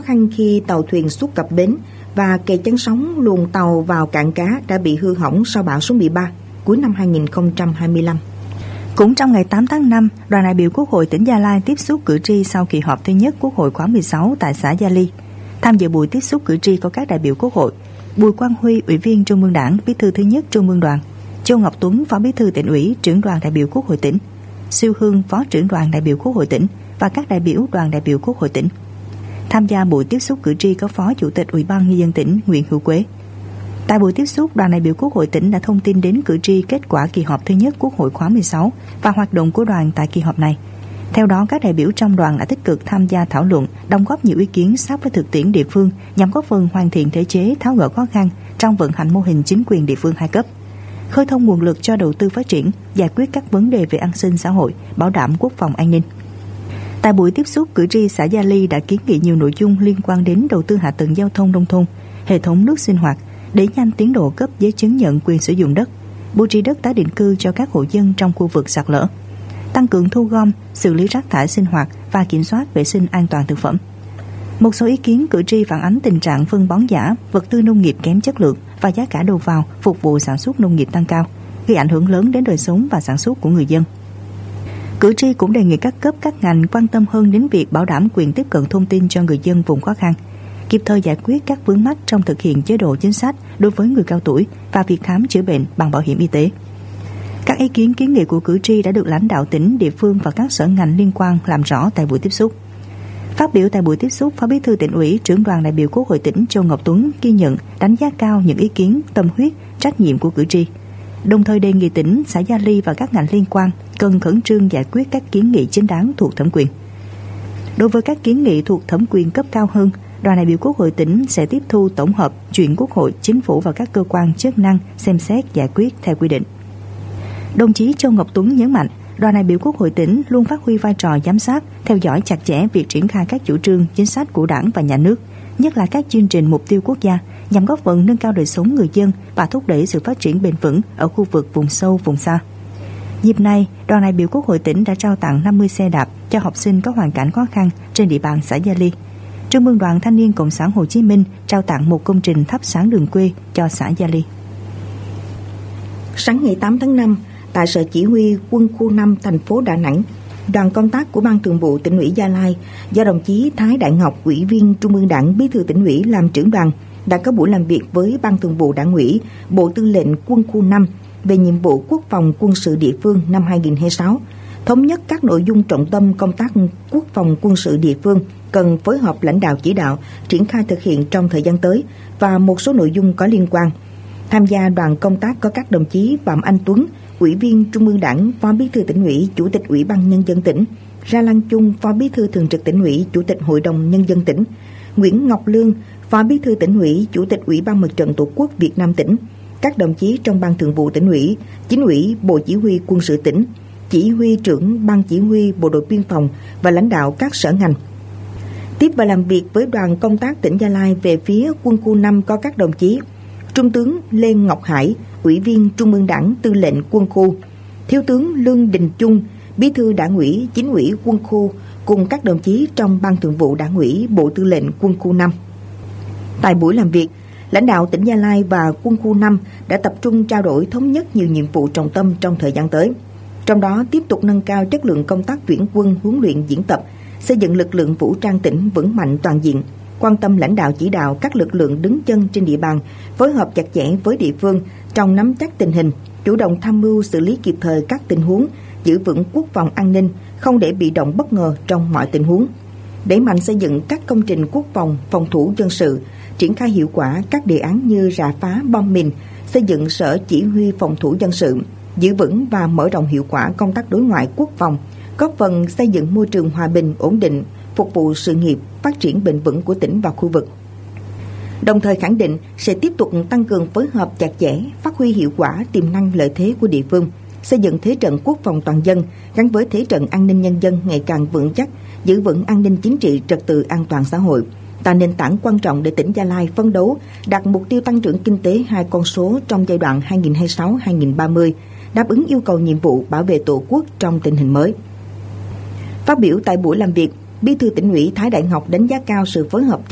khăn khi tàu thuyền xuất cập bến và kè chắn sóng luồng tàu vào cảng cá đã bị hư hỏng sau bão số 13 cuối năm 2025. Cũng trong ngày 8 tháng 5, đoàn đại biểu Quốc hội tỉnh Gia Lai tiếp xúc cử tri sau kỳ họp thứ nhất Quốc hội khóa 16 tại xã Gia Ly. Tham dự buổi tiếp xúc cử tri có các đại biểu Quốc hội: Bùi Quang Huy, Ủy viên Trung ương Đảng, Bí thư thứ nhất Trung ương Đoàn; Châu Ngọc Tuấn, Phó Bí thư Tỉnh ủy, Trưởng đoàn đại biểu Quốc hội tỉnh; Siêu Hương, Phó Trưởng đoàn đại biểu Quốc hội tỉnh và các đại biểu đoàn đại biểu Quốc hội tỉnh. Tham gia buổi tiếp xúc cử tri có Phó Chủ tịch Ủy ban Nhân dân tỉnh Nguyễn Hữu Quế. Tại buổi tiếp xúc, đoàn đại biểu Quốc hội tỉnh đã thông tin đến cử tri kết quả kỳ họp thứ nhất Quốc hội khóa 16 và hoạt động của đoàn tại kỳ họp này. Theo đó, các đại biểu trong đoàn đã tích cực tham gia thảo luận, đóng góp nhiều ý kiến sát với thực tiễn địa phương nhằm góp phần hoàn thiện thể chế, tháo gỡ khó khăn trong vận hành mô hình chính quyền địa phương hai cấp, khơi thông nguồn lực cho đầu tư phát triển, giải quyết các vấn đề về an sinh xã hội, bảo đảm quốc phòng an ninh. Tại buổi tiếp xúc, cử tri xã Gia Ly đã kiến nghị nhiều nội dung liên quan đến đầu tư hạ tầng giao thông nông thôn, hệ thống nước sinh hoạt, đẩy nhanh tiến độ cấp giấy chứng nhận quyền sử dụng đất, bố trí đất tái định cư cho các hộ dân trong khu vực sạt lở, tăng cường thu gom, xử lý rác thải sinh hoạt và kiểm soát vệ sinh an toàn thực phẩm. Một số ý kiến cử tri phản ánh tình trạng phân bón giả, vật tư nông nghiệp kém chất lượng và giá cả đầu vào phục vụ sản xuất nông nghiệp tăng cao, gây ảnh hưởng lớn đến đời sống và sản xuất của người dân. Cử tri cũng đề nghị các cấp các ngành quan tâm hơn đến việc bảo đảm quyền tiếp cận thông tin cho người dân vùng khó khăn, kịp thời giải quyết các vướng mắc trong thực hiện chế độ chính sách đối với người cao tuổi và việc khám chữa bệnh bằng bảo hiểm y tế. Các ý kiến kiến nghị của cử tri đã được lãnh đạo tỉnh, địa phương và các sở ngành liên quan làm rõ tại buổi tiếp xúc. Phát biểu tại buổi tiếp xúc, Phó Bí thư Tỉnh ủy, Trưởng đoàn đại biểu Quốc hội tỉnh Châu Ngọc Tuấn ghi nhận, đánh giá cao những ý kiến, tâm huyết, trách nhiệm của cử tri, đồng thời đề nghị tỉnh, xã Gia Ly và các ngành liên quan cần khẩn trương giải quyết các kiến nghị chính đáng thuộc thẩm quyền. Đối với các kiến nghị thuộc thẩm quyền cấp cao hơn, đoàn đại biểu Quốc hội tỉnh sẽ tiếp thu tổng hợp, chuyển Quốc hội, Chính phủ và các cơ quan chức năng xem xét giải quyết theo quy định. Đồng chí Châu Ngọc Tuấn nhấn mạnh, đoàn đại biểu Quốc hội tỉnh luôn phát huy vai trò giám sát, theo dõi chặt chẽ việc triển khai các chủ trương, chính sách của Đảng và Nhà nước, nhất là các chương trình mục tiêu quốc gia nhằm góp phần nâng cao đời sống người dân và thúc đẩy sự phát triển bền vững ở khu vực vùng sâu, vùng xa. Dịp này, đoàn đại biểu Quốc hội tỉnh đã trao tặng 50 xe đạp cho học sinh có hoàn cảnh khó khăn trên địa bàn xã Gia Ly. Trung ương Đoàn Thanh niên Cộng sản Hồ Chí Minh trao tặng một công trình thắp sáng đường quê cho xã Gia Ly. Sáng ngày 8 tháng 5, tại Sở Chỉ huy Quân khu 5 thành phố Đà Nẵng, đoàn công tác của Ban Thường vụ Tỉnh ủy Gia Lai do đồng chí Thái Đại Ngọc, Ủy viên Trung ương Đảng, Bí thư Tỉnh ủy làm trưởng đoàn đã có buổi làm việc với Ban Thường vụ Đảng ủy, Bộ Tư lệnh Quân khu 5 về nhiệm vụ quốc phòng quân sự địa phương năm 2026, thống nhất các nội dung trọng tâm công tác quốc phòng quân sự địa phương cần phối hợp lãnh đạo chỉ đạo, triển khai thực hiện trong thời gian tới và một số nội dung có liên quan. Tham gia đoàn công tác có các đồng chí Phạm Anh Tuấn, Ủy viên Trung ương Đảng, Phó Bí thư Tỉnh ủy, Chủ tịch Ủy ban Nhân dân tỉnh; Ra Lan Chung, Phó Bí thư Thường trực Tỉnh ủy, Chủ tịch Hội đồng Nhân dân tỉnh; Nguyễn Ngọc Lương, Phó Bí thư Tỉnh ủy, Chủ tịch Ủy ban Mặt trận Tổ quốc Việt Nam tỉnh; các đồng chí trong Ban Thường vụ Tỉnh ủy, Chính ủy, Bộ Chỉ huy Quân sự tỉnh, Chỉ huy trưởng Ban Chỉ huy Bộ đội Biên phòng và lãnh đạo các sở ngành. Tiếp và làm việc với đoàn công tác tỉnh Gia Lai về phía Quân khu 5 có các đồng chí Trung tướng Lê Ngọc Hải, Ủy viên Trung ương Đảng, Tư lệnh Quân khu; Thiếu tướng Lương Đình Chung, Bí thư Đảng ủy, Chính ủy Quân khu cùng các đồng chí trong Ban Thường vụ Đảng ủy, Bộ Tư lệnh Quân khu 5. Tại buổi làm việc, lãnh đạo tỉnh Gia Lai và Quân khu 5 đã tập trung trao đổi thống nhất nhiều nhiệm vụ trọng tâm trong thời gian tới. Trong đó, tiếp tục nâng cao chất lượng công tác tuyển quân, huấn luyện, diễn tập, xây dựng lực lượng vũ trang tỉnh vững mạnh toàn diện, quan tâm lãnh đạo chỉ đạo các lực lượng đứng chân trên địa bàn, phối hợp chặt chẽ với địa phương trong nắm chắc tình hình, chủ động tham mưu xử lý kịp thời các tình huống, giữ vững quốc phòng an ninh, không để bị động bất ngờ trong mọi tình huống. Đẩy mạnh xây dựng các công trình quốc phòng, phòng thủ dân sự, triển khai hiệu quả các đề án như rà phá bom mìn, xây dựng sở chỉ huy phòng thủ dân sự, giữ vững và mở rộng hiệu quả công tác đối ngoại quốc phòng, góp phần xây dựng môi trường hòa bình, ổn định, phục vụ sự nghiệp phát triển bền vững của tỉnh và khu vực. Đồng thời khẳng định sẽ tiếp tục tăng cường phối hợp chặt chẽ, phát huy hiệu quả tiềm năng lợi thế của địa phương, xây dựng thế trận quốc phòng toàn dân gắn với thế trận an ninh nhân dân ngày càng vững chắc, giữ vững an ninh chính trị, trật tự an toàn xã hội, tạo nền tảng quan trọng để tỉnh Gia Lai phấn đấu đạt mục tiêu tăng trưởng kinh tế 2 con số trong giai đoạn 2026-2030, đáp ứng yêu cầu nhiệm vụ bảo vệ Tổ quốc trong tình hình mới. Phát biểu tại buổi làm việc, Bí thư Tỉnh ủy Thái Đại Ngọc đánh giá cao sự phối hợp